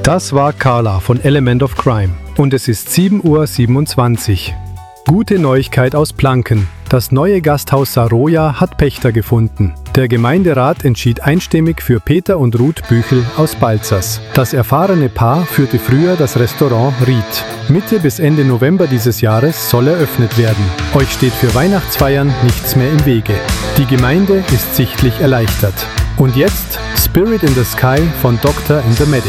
Das war Carla von Element of Crime und es ist 7:27 Uhr. Gute Neuigkeit aus Planken. Das neue Gasthaus Saroja hat Pächter gefunden. Der Gemeinderat entschied einstimmig für Peter und Ruth Büchel aus Balzers. Das erfahrene Paar führte früher das Restaurant Ried. Mitte bis Ende November dieses Jahres soll eröffnet werden. Euch steht für Weihnachtsfeiern nichts mehr im Wege. Die Gemeinde ist sichtlich erleichtert. Und jetzt Spirit in the Sky von Dr. in the Medic.